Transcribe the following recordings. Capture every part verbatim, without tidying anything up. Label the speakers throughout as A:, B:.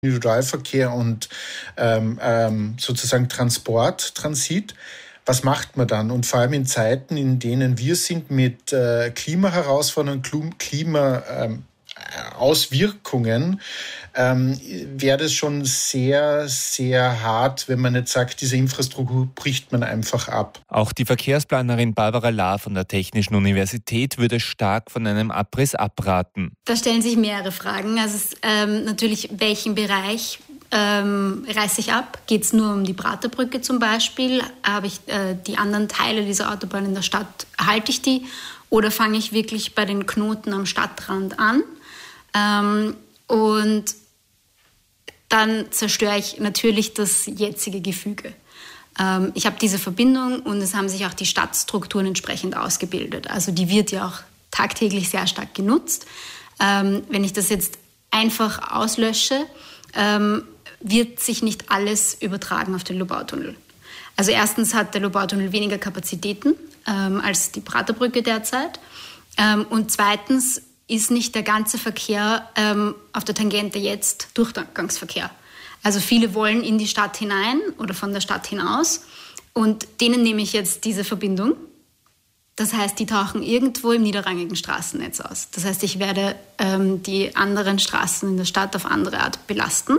A: Individualverkehr und ähm, ähm, sozusagen Transport, Transit. Was macht man dann? Und vor allem in Zeiten, in denen wir sind mit äh, Klimaherausforderungen, Klimaauswirkungen, ähm, wäre das schon sehr, sehr hart, wenn man nicht sagt, diese Infrastruktur bricht man einfach ab.
B: Auch die Verkehrsplanerin Barbara Lahr von der Technischen Universität würde stark von einem Abriss abraten.
C: Da stellen sich mehrere Fragen. Also es, ähm, natürlich, welchen Bereich ähm, reiße ich ab? Geht es nur um die Praterbrücke zum Beispiel? Habe ich äh, die anderen Teile dieser Autobahn in der Stadt, halte ich die? Oder fange ich wirklich bei den Knoten am Stadtrand an? Ähm, und dann zerstöre ich natürlich das jetzige Gefüge. Ähm, ich habe diese Verbindung und es haben sich auch die Stadtstrukturen entsprechend ausgebildet. Also die wird ja auch tagtäglich sehr stark genutzt. Ähm, wenn ich das jetzt einfach auslösche, ähm, wird sich nicht alles übertragen auf den Lobautunnel. Also erstens hat der Lobautunnel weniger Kapazitäten ähm, als die Praterbrücke derzeit. Ähm, und zweitens ist nicht der ganze Verkehr ähm, auf der Tangente jetzt Durchgangsverkehr. Also viele wollen in die Stadt hinein oder von der Stadt hinaus und denen nehme ich jetzt diese Verbindung. Das heißt, die tauchen irgendwo im niederrangigen Straßennetz aus. Das heißt, ich werde ähm, die anderen Straßen in der Stadt auf andere Art belasten.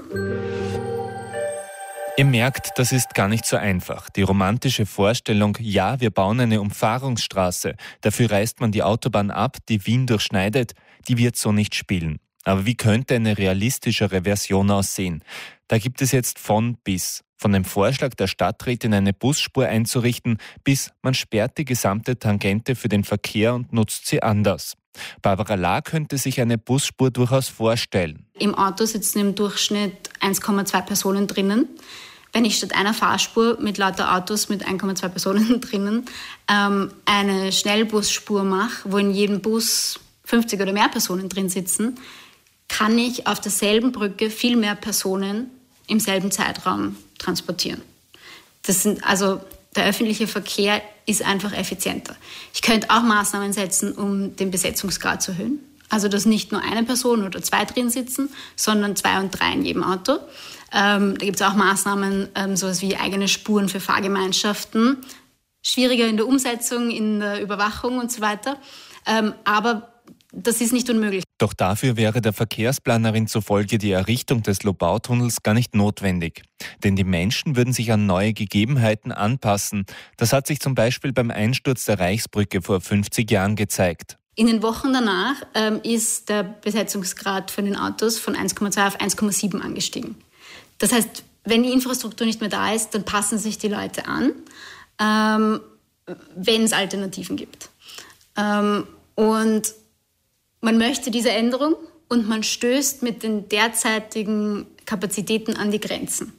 B: Ihr merkt, das ist gar nicht so einfach. Die romantische Vorstellung, ja, wir bauen eine Umfahrungsstraße, dafür reißt man die Autobahn ab, die Wien durchschneidet, die wird so nicht spielen. Aber wie könnte eine realistischere Version aussehen? Da gibt es jetzt von bis. Von dem Vorschlag der Stadträtin, eine Busspur einzurichten, bis man sperrt die gesamte Tangente für den Verkehr und nutzt sie anders. Barbara Lahr könnte sich eine Busspur durchaus vorstellen.
C: Im Auto sitzen im Durchschnitt eins Komma zwei Personen drinnen. Wenn ich statt einer Fahrspur mit lauter Autos mit eins Komma zwei Personen drinnen ähm, eine Schnellbusspur mache, wo in jedem Bus fünfzig oder mehr Personen drin sitzen, kann ich auf derselben Brücke viel mehr Personen im selben Zeitraum transportieren. Das sind also der öffentliche Verkehr ist einfach effizienter. Ich könnte auch Maßnahmen setzen, um den Besetzungsgrad zu erhöhen. Also, dass nicht nur eine Person oder zwei drin sitzen, sondern zwei und drei in jedem Auto. Ähm, da gibt es auch Maßnahmen, ähm, sowas wie eigene Spuren für Fahrgemeinschaften. Schwieriger in der Umsetzung, in der Überwachung und so weiter. Ähm, aber das ist nicht unmöglich.
B: Doch dafür wäre der Verkehrsplanerin zufolge die Errichtung des Lobautunnels gar nicht notwendig. Denn die Menschen würden sich an neue Gegebenheiten anpassen. Das hat sich zum Beispiel beim Einsturz der Reichsbrücke vor fünfzig Jahren gezeigt.
C: In den Wochen danach ähm, ist der Besetzungsgrad von den Autos von eins Komma zwei auf eins Komma sieben angestiegen. Das heißt, wenn die Infrastruktur nicht mehr da ist, dann passen sich die Leute an, ähm, wenn es Alternativen gibt. Ähm, und man möchte diese Änderung und man stößt mit den derzeitigen Kapazitäten an die Grenzen.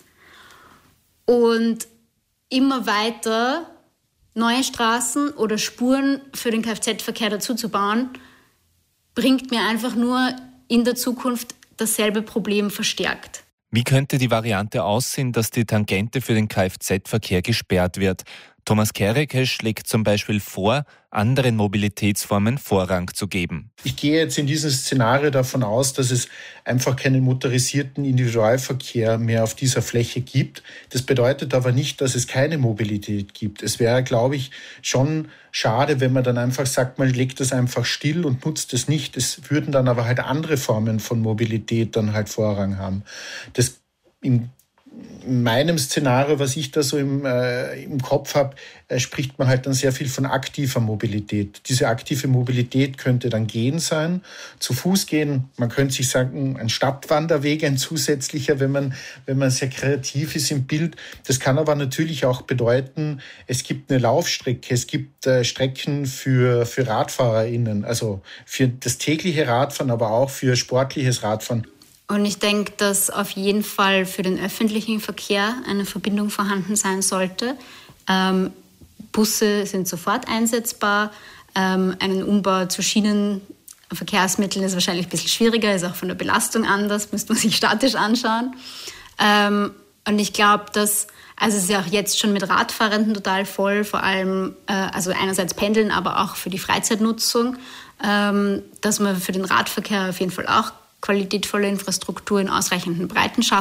C: Und immer weiter neue Straßen oder Spuren für den Kfz-Verkehr dazu zu bauen, bringt mir einfach nur in der Zukunft dasselbe Problem verstärkt.
B: Wie könnte die Variante aussehen, dass die Tangente für den Kfz-Verkehr gesperrt wird? Thomas Kerekes schlägt zum Beispiel vor, anderen Mobilitätsformen Vorrang zu geben.
A: Ich gehe jetzt in diesem Szenario davon aus, dass es einfach keinen motorisierten Individualverkehr mehr auf dieser Fläche gibt. Das bedeutet aber nicht, dass es keine Mobilität gibt. Es wäre, glaube ich, schon schade, wenn man dann einfach sagt, man legt das einfach still und nutzt es nicht. Es würden dann aber halt andere Formen von Mobilität dann halt Vorrang haben. Das im In meinem Szenario, was ich da so im, äh, im Kopf habe, äh, spricht man halt dann sehr viel von aktiver Mobilität. Diese aktive Mobilität könnte dann gehen sein, zu Fuß gehen. Man könnte sich sagen, ein Stadtwanderweg, ein zusätzlicher, wenn man, wenn man sehr kreativ ist im Bild. Das kann aber natürlich auch bedeuten, es gibt eine Laufstrecke, es gibt äh, Strecken für, für RadfahrerInnen, also für das tägliche Radfahren, aber auch für sportliches Radfahren.
C: Und ich denke, dass auf jeden Fall für den öffentlichen Verkehr eine Verbindung vorhanden sein sollte. Ähm, Busse sind sofort einsetzbar. Ähm, einen Umbau zu Schienenverkehrsmitteln ist wahrscheinlich ein bisschen schwieriger, ist auch von der Belastung anders, müsste man sich statisch anschauen. Ähm, und ich glaube, dass, also es ist ja auch jetzt schon mit Radfahrenden total voll, vor allem, äh, also einerseits Pendeln, aber auch für die Freizeitnutzung, ähm, dass man für den Radverkehr auf jeden Fall auch qualitätvolle Infrastruktur in ausreichenden Breiten schafft.